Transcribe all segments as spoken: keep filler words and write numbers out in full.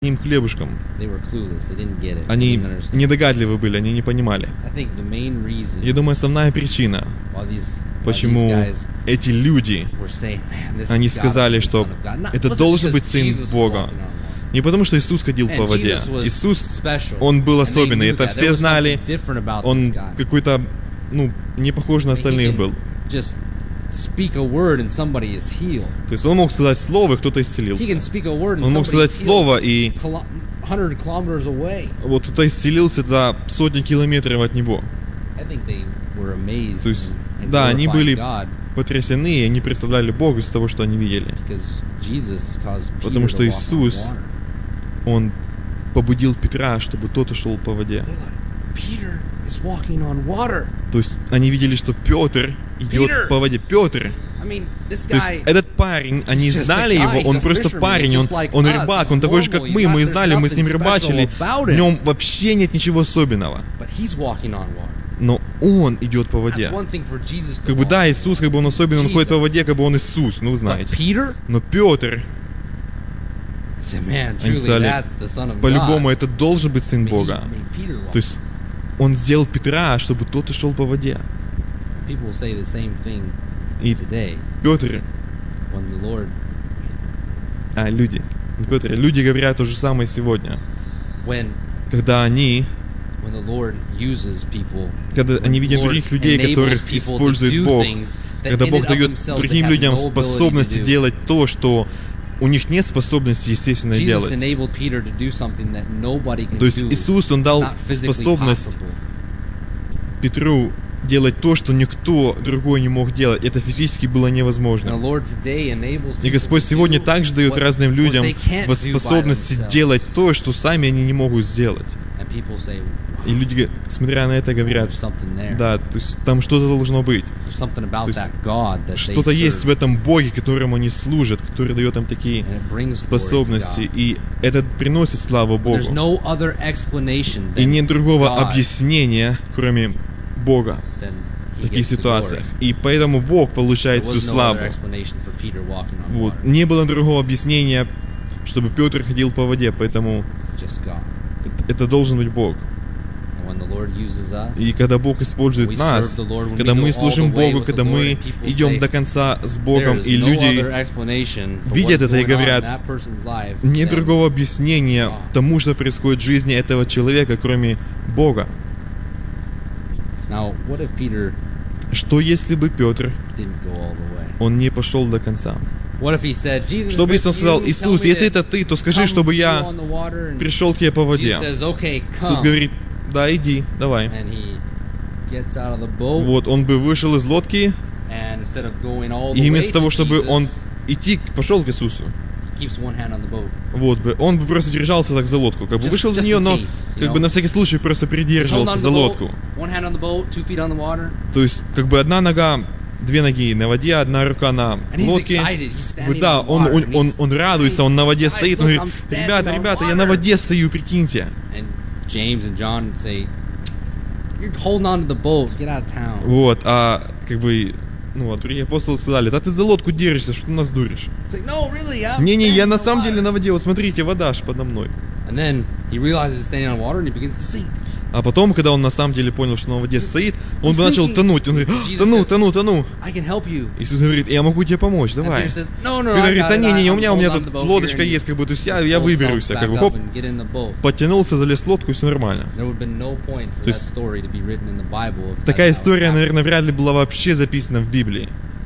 одним хлебушком. Они недогадливы были, они не понимали. Я думаю, основная причина, почему эти люди, они сказали, что это должен быть Сын Бога. Не потому, что Иисус ходил по воде. Иисус, Он был особенный, это все знали. Он какой-то, ну, не похож на остальных был. Speak a word and somebody is healed. То есть он мог сказать слово, и кто-то исцелился. Он мог сказать слово, и вот кто-то исцелился за сотни километров от него. То есть, да, они были потрясены, и они представляли Бога из того, что они видели. Потому что Иисус, Он побудил Петра, чтобы тот шел по воде. То есть они видели, что Петр идет по воде. Петр. То есть этот парень, они знали его, он просто парень, он, он рыбак, он такой же, как мы, мы знали, мы с ним рыбачили, в нем вообще нет ничего особенного. Но он идет по воде. Как бы да, Иисус, как бы он особенный, он ходит по воде, как бы он Иисус, ну вы знаете. Но Петр, они сказали, по-любому это должен быть Сын Бога. То есть Он сделал Петра, чтобы тот и шел по воде. И Петр, а люди, Петр, люди говорят то же самое сегодня. Когда они, когда они видят других людей, которых использует Бог, когда Бог дает другим людям способность делать то, что у них нет способности, естественно, делать. То есть Иисус, Он дал способность Петру делать то, что никто другой не мог делать. Это физически было невозможно. И Господь сегодня также дает разным людям способности делать то, что сами они не могут сделать. И люди, смотря на это, говорят, да, то есть там что-то должно быть. Что-то есть в этом Боге, которому они служат, который дает им такие способности. И это приносит славу Богу. И нет другого объяснения, кроме Бога в таких ситуациях. И поэтому Бог получает всю славу. Вот. Не было другого объяснения, чтобы Петр ходил по воде, поэтому это должен быть Бог. И когда Бог использует нас, когда мы служим Богу, когда мы идем до конца с Богом, и люди видят это и говорят, нет другого объяснения тому, что происходит в жизни этого человека, кроме Бога. Что если бы Петр, он не пошел до конца? Что бы если он сказал, Иисус, если это ты, то скажи, чтобы я пришел к тебе по воде. Иисус говорит, да, иди, давай. Вот, он бы вышел из лодки, и вместо того, чтобы он идти, пошел к Иисусу, вот бы, он бы просто держался так за лодку, как бы вышел из нее, но как бы на всякий случай просто придерживался за лодку. То есть, как бы одна нога, две ноги на воде, одна рука на лодке. Да, он, он, он, он радуется, он на воде стоит, он говорит, ребята, ребята, я на воде стою, прикиньте. Вот, а как бы, ну, а другие апостолы сказали, да ты за лодку держишься, что ты нас дуришь? Не-не, я на самом деле на воде, вот смотрите, вода аж подо мной. А потом, когда он на самом деле понял, что на воде стоит, он бы начал тонуть. Он говорит, тону, тону, тону. Иисус говорит, я могу тебе помочь, давай. Петр говорит, да не-не, у меня, у меня тут лодочка есть, как бы, то есть я, я выберусь, как бы, хоп, подтянулся, залез в лодку, и все нормально. То есть такая история, наверное, вряд ли была вообще записана в Библии.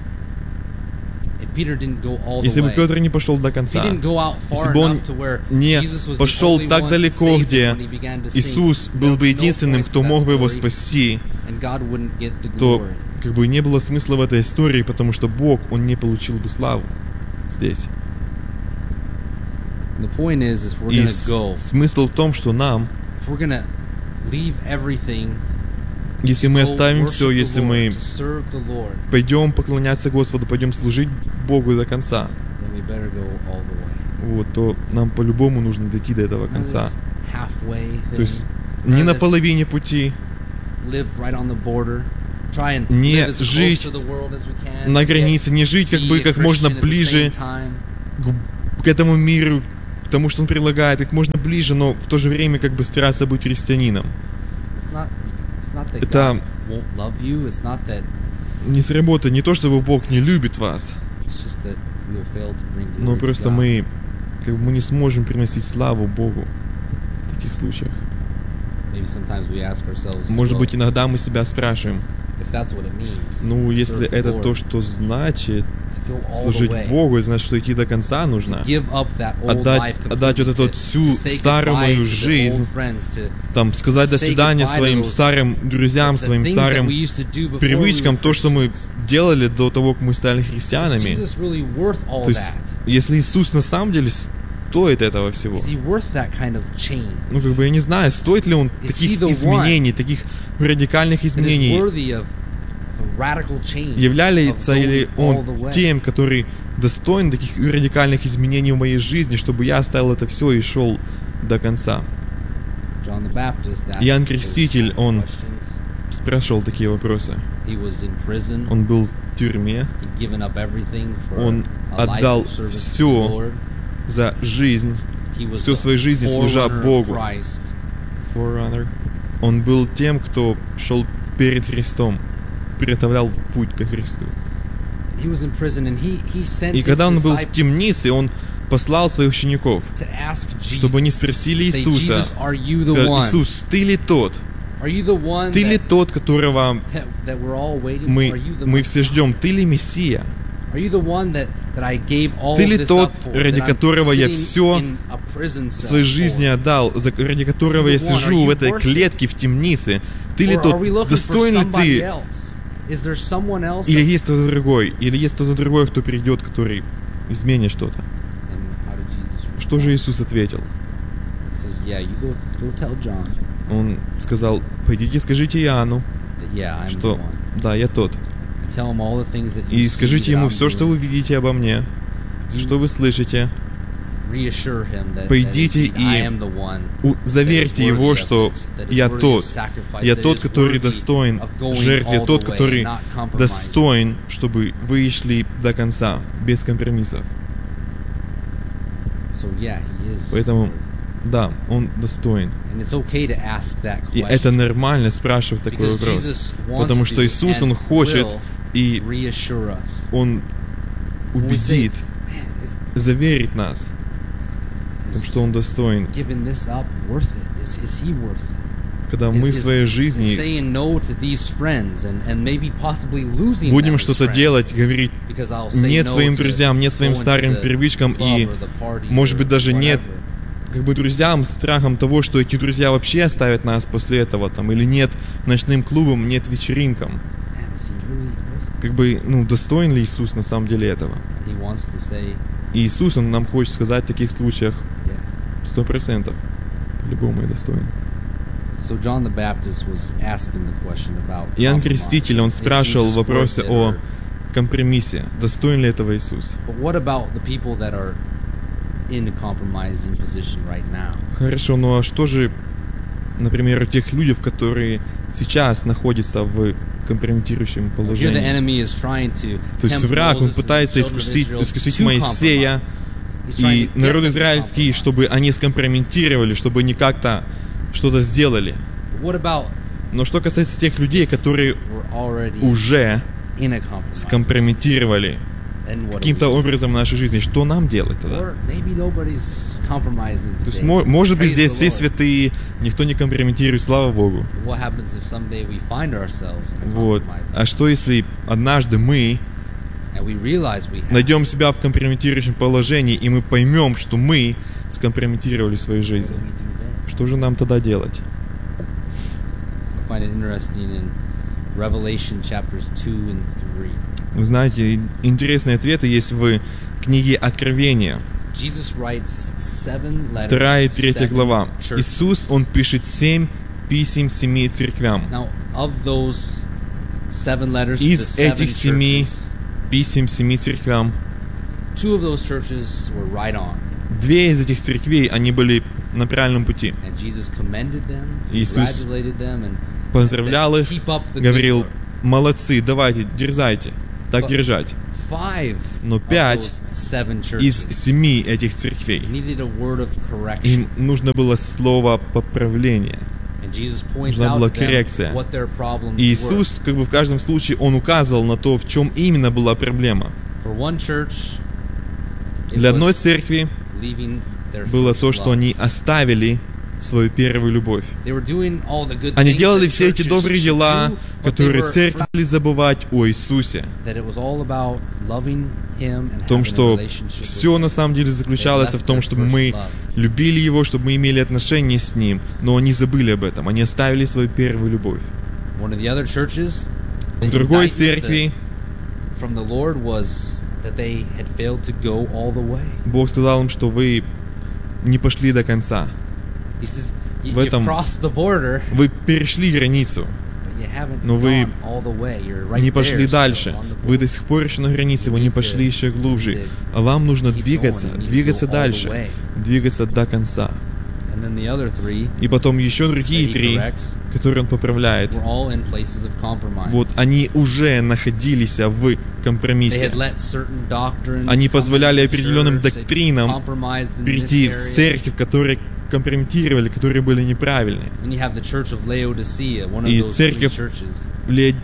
Если бы Петр не пошел до конца, если бы он не пошел так далеко, где Иисус был бы единственным, кто мог бы его спасти, то как бы не было смысла в этой истории, потому что Бог, Он не получил бы славу здесь. И смысл в том, что нам, если мы оставим все, если мы пойдем поклоняться Господу, пойдем служить Богу до конца, вот, то нам по-любому нужно дойти до этого конца. То есть не на половине пути, не жить на границе, не жить как бы как можно ближе к, к этому миру, к тому, что он предлагает, как можно ближе, но в то же время как бы стараться быть христианином. Это не сработает, не то, чтобы Бог не любит вас, но просто мы, как бы, мы не сможем приносить славу Богу в таких случаях. Может быть, иногда мы себя спрашиваем, ну, если это то, что значит служить Богу, значит, что идти до конца нужно, отдать, отдать вот эту вот всю старую мою жизнь, там, сказать до свидания своим старым друзьям, своим старым привычкам, то, что мы делали до того, как мы стали христианами. То есть, если Иисус на самом деле стоит этого всего, ну, как бы, я не знаю, стоит ли он таких изменений, таких радикальных изменений, является ли он тем, который достоин таких радикальных изменений в моей жизни, чтобы я оставил это все и шел до конца. Иоанн Креститель, он спрашивал такие вопросы. Он был в тюрьме, он отдал все за жизнь, всю свою жизнь служа Богу. Он был тем, кто шел перед Христом, приготовлял путь ко Христу. И когда он был в темнице, он послал своих учеников, чтобы они спросили Иисуса, сказали: Иисус, ты ли тот? Ты ли тот, которого мы, мы все ждем? Ты ли Мессия? Ты ли тот, ради которого я все в своей жизни отдал, ради которого я сижу в этой клетке в темнице? Ты ли тот? Достоин ли ты? Или есть кто-то другой? Или есть кто-то другой, кто придет, который изменит что-то? Что же Иисус ответил? Он сказал: пойдите, скажите Иоанну, что да, я тот. И скажите ему все, что вы видите обо мне, что вы слышите. Пойдите и заверьте его, что я тот. Я тот, который достоин жертв. Я тот, который достоин, чтобы вы шли до конца, без компромиссов. Поэтому, да, он достоин. И это нормально спрашивать такой вопрос. Потому что Иисус, Он хочет, и Он убедит, заверит нас, что Он достоин. Когда мы в своей жизни будем что-то делать, говорить нет своим друзьям, нет своим старым привычкам, и, может быть, даже нет как бы друзьям, страхом того, что эти друзья вообще оставят нас после этого, там, или нет ночным клубам, нет вечеринкам. Как бы, ну, достоин ли Иисус на самом деле этого? И Иисус, Он нам хочет сказать в таких случаях: сто процентов, по-любому я достоин. Иоанн Креститель, он спрашивал вопросы о компромиссе. Достоин ли этого Иисус? Хорошо, ну а что же, например, у тех людей, которые сейчас находятся в компрометирующем положении? То есть враг, он пытается искусить, искусить Моисея и народ израильский, чтобы они скомпрометировали, чтобы они как-то что-то сделали. Но что касается тех людей, которые уже скомпрометировали каким-то образом в нашей жизни, что нам делать тогда? То есть, может быть, здесь все святые, никто не компрометирует, слава Богу. Вот. А что если однажды мы найдем себя в компрометирующем положении, и мы поймем, что мы скомпрометировали свою жизнь? Что же нам тогда делать? Вы знаете, интересные ответы есть в книге Откровения. Вторая и третья глава. Иисус, Он пишет семь писем семи церквям. Из этих семи писем семи церквям, две из этих церквей, они были на правильном пути. Иисус поздравлял их, говорил: молодцы, давайте, дерзайте, так держать. Но пять из семи этих церквей им нужно было слово поправления. Нужна была коррекция. И Иисус, как бы в каждом случае, Он указывал на то, в чем именно была проблема. Для одной церкви было то, что они оставили свою первую любовь. Они делали все эти добрые дела, которые церковь могли забывать о Иисусе. В том, что все на самом деле заключалось в том, чтобы мы любили Его, чтобы мы имели отношения с Ним, но они забыли об этом, они оставили свою первую любовь. В другой церкви Бог сказал им, что вы не пошли до конца. В этом вы перешли границу, но вы не пошли дальше. Вы до сих пор еще на границе, вы не пошли еще глубже. А вам нужно двигаться, двигаться дальше, двигаться до конца. И потом еще другие три, которые Он поправляет, вот они уже находились в компромиссе. Они позволяли определенным доктринам прийти в церковь, которые компрометировали, которые были неправильные. И церковь Ле...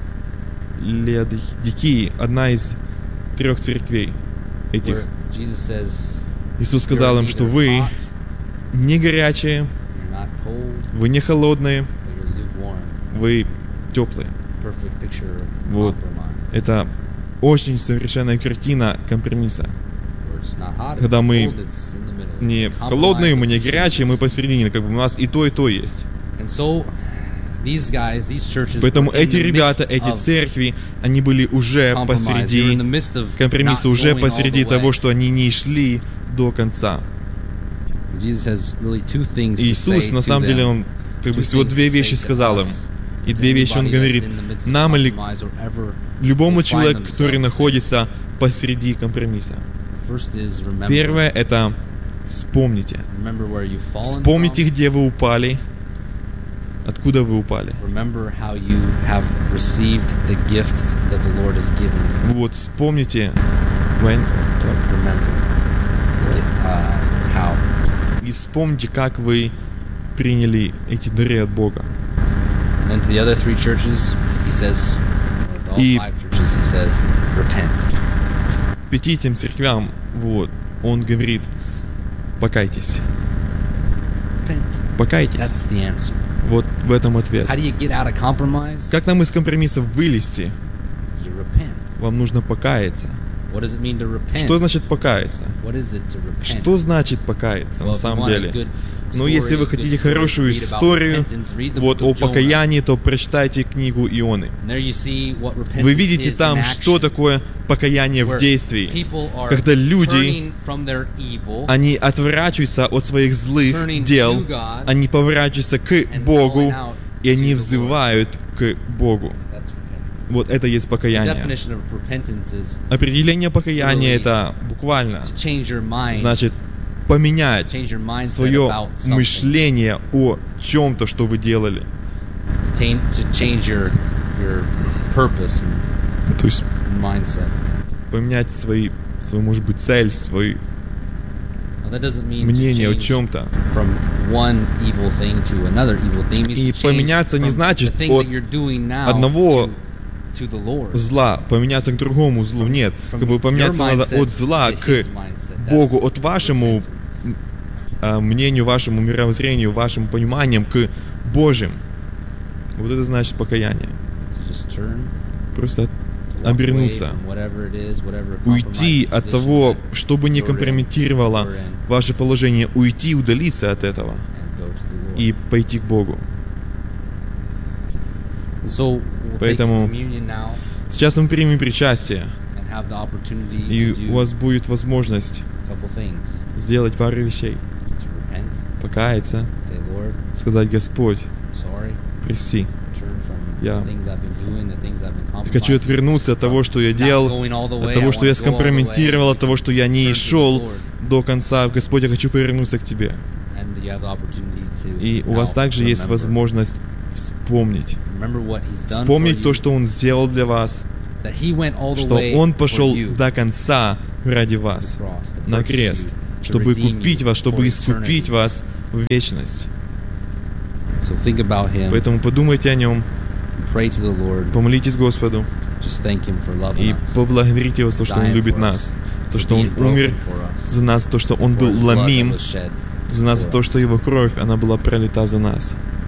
Леодикии, одна из трех церквей этих. Иисус сказал им, что вы не горячие, вы не холодные, вы теплые. Вот. Это очень совершенная картина компромисса. Когда мы не холодные, мы не горячие, мы посередине, как бы у нас и то, и то есть. Поэтому эти ребята, эти церкви, они были уже посреди компромисса, уже посреди того, что они не шли до конца. Иисус, на самом деле, Он как бы всего две вещи сказал им. И две вещи Он говорит нам или любому человеку, который находится посреди компромисса. Первое — это вспомните. Вспомните, где вы упали, откуда вы упали. Вот, вспомните. When? И вспомните, как вы приняли эти дары от Бога. И пяти этим церквям, вот, Он говорит, покайтесь. Покайтесь. Вот в этом ответ. Как нам из компромисса вылезти? Вам нужно покаяться. Что значит покаяться? Что значит покаяться на самом деле? Но если вы хотите хорошую историю вот о покаянии, то прочитайте книгу Ионы. Вы видите там, что такое покаяние в действии, когда люди, они отворачиваются от своих злых дел, они поворачиваются к Богу, и они взывают к Богу. Вот это есть покаяние. Определение покаяния — это буквально значит поменять свое мышление о чем-то, что вы делали. То есть поменять свои, свою, может быть, цель, свою мнение о чем-то. И поменяться не значит от одного зла поменяться к другому злу. Нет. Как бы поменяться надо от зла к Богу, от вашему э, мнению, вашему мировоззрению, вашим пониманиям к Божьим. Вот это значит покаяние. Просто обернуться. Уйти от того, что бы не компрометировало ваше положение. Уйти, удалиться от этого. И пойти к Богу. Поэтому сейчас мы примем причастие, и у вас будет возможность сделать пару вещей. Покаяться, сказать: Господь, прости. Я хочу отвернуться от того, что я делал, от того, что я скомпрометировал, от того, что я не шел до конца. Господь, я хочу повернуться к Тебе. И у вас также есть возможность вспомнить. Вспомнить то, что Он сделал для вас, что Он пошел до конца ради вас, на крест, чтобы купить вас, чтобы искупить вас в вечность. Поэтому подумайте о Нем, помолитесь Господу и поблагодарите Его за то, что Он любит нас, то, что Он умер за нас, то, что Он был ломим за нас, за то, что Его кровь, она была пролита за нас.